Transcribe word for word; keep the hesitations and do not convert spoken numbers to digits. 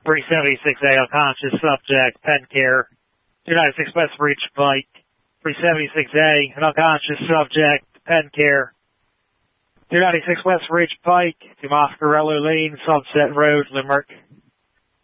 three seventy-six A, unconscious subject, pen care. two ninety-six West Reach Pike. three seventy-six A, an unconscious subject, pen care. two ninety-six West Ridge Pike to Moscarello Lane, Sunset Road, Limerick.